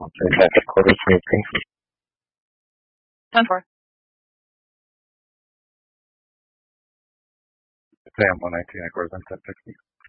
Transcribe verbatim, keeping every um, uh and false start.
Second quarter meeting. ten four. Sam one nineteen, I course, ten fifty.